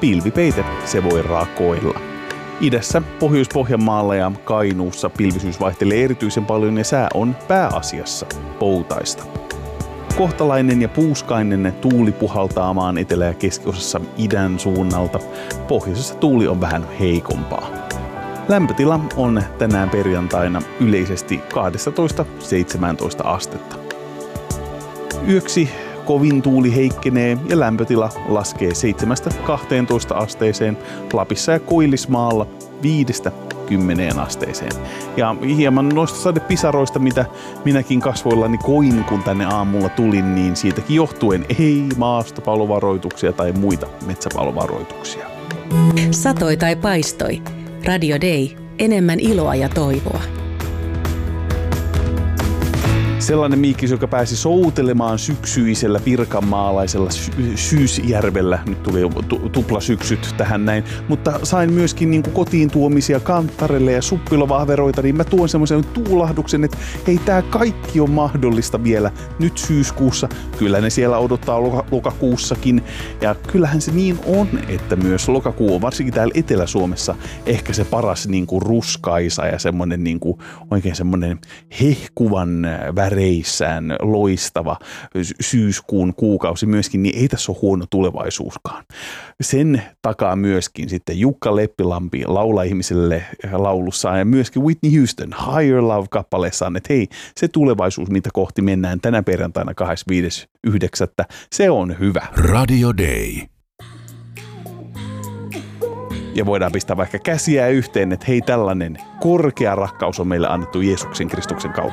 pilvipeite se voi rakoilla. Idässä, Pohjois-Pohjanmaalla ja Kainuussa pilvisyys vaihtelee erityisen paljon ja sää on pääasiassa poutaista. Kohtalainen ja puuskainen tuuli puhaltaa maan etelä- ja keskiosassa idän suunnalta. Pohjoisessa tuuli on vähän heikompaa. Lämpötila on tänään perjantaina yleisesti 12-17 astetta. Yöksi kovin tuuli heikkenee ja lämpötila laskee 7-12 asteeseen, Lapissa ja Koillismaalla 5-10 asteeseen. Ja hieman noista sadepisaroista, mitä minäkin kasvoillani koin, kun tänne aamulla tulin, niin siitäkin johtuen ei maastopalovaroituksia tai muita metsäpalovaroituksia. Satoi tai paistoi. Radio Day. Enemmän iloa ja toivoa. Sellainen miikkis, joka pääsi soutelemaan syksyisellä pirkanmaalaisella Syysjärvellä. Nyt tuli tuplasyksyt tähän näin. Mutta sain myöskin niin kuin kotiin tuomisia kanttarelle ja suppilovahveroita, niin mä tuon semmoisen tuulahduksen, että hei, tää kaikki on mahdollista vielä nyt syyskuussa. Kyllä ne siellä odottaa lokakuussakin. Ja kyllähän se niin on, että myös lokakuu on varsinkin täällä Etelä-Suomessa ehkä se paras niin kuin ruskaisa ja semmoinen niin kuin oikein semmoinen hehkuvan väreissään loistava syyskuun kuukausi myöskin, niin ei tässä ole huono tulevaisuuskaan. Sen takaa myöskin sitten Jukka Leppilampi laulaa ihmiselle laulussaan ja myöskin Whitney Houston Higher Love-kappaleessaan, että hei, se tulevaisuus, mitä kohti mennään tänä perjantaina 25.9. se on hyvä. Radio Day. Ja voidaan pistää vaikka käsiä yhteen, että hei, tällainen korkea rakkaus on meille annettu Jeesuksen Kristuksen kautta.